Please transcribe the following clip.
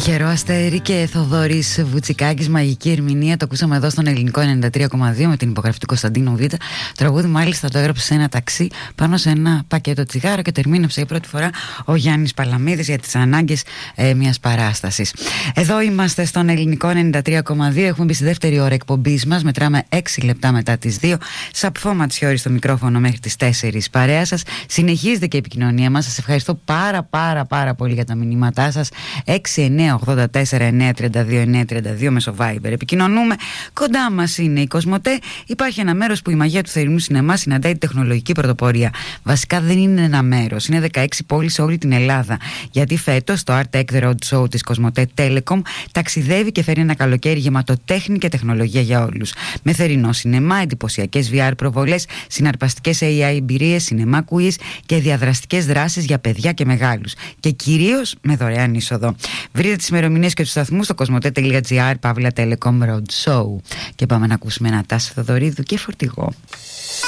Χερόαστερη και Θοδωρής Βουτσικάκης, μαγική ερμηνεία. Το ακούσαμε εδώ στον Ελληνικό 93,2 με την υπογραφή του Κωνσταντίνου Β. Τραγούδι μάλιστα το έγραψε σε ένα ταξί πάνω σε ένα πακέτο τσιγάρο και το ερμήνευσε για πρώτη φορά ο Γιάννης Παλαμίδης για τις ανάγκες μιας παράστασης. Εδώ είμαστε στον Ελληνικό 93,2. Έχουμε μπει στη δεύτερη ώρα εκπομπής μας. Μετράμε 6 λεπτά μετά τις 2. Σαπφό Ματσιώρη στο μικρόφωνο μέχρι τις 4. Παρέα σας. Συνεχίζεται και η επικοινωνία μας. Σας ευχαριστώ πάρα πολύ για τα μηνύματά σας. 6-9-84-9-32-9-32 μέσω Viber επικοινωνούμε. Κοντά μας είναι η Κοσμοτέ. Υπάρχει ένα μέρος που η μαγεία του θερινού σινεμά συναντάει τη τεχνολογική πρωτοπορία. Βασικά δεν είναι ένα μέρος, είναι 16 πόλεις σε όλη την Ελλάδα. Γιατί φέτος το Art Tech The Road Show της Κοσμοτέ Telecom ταξιδεύει και φέρει ένα καλοκαίρι γεμάτο τέχνη και τεχνολογία για όλους. Με θερινό σινεμά, εντυπωσιακές VR προβολές, συναρπαστικές AI εμπειρίες, σινεμά quiz και διαδραστικές δράσεις για παιδιά και μεγάλους. Και κυρίως με δωρεάν είσοδο. Βρείτε τις ημερομηνίες και τους σταθμούς στο cosmote.gr / Telecom Road Show. Και πάμε να ακούσουμε ένα Τάση Θοδωρίδου και Φορτηγό.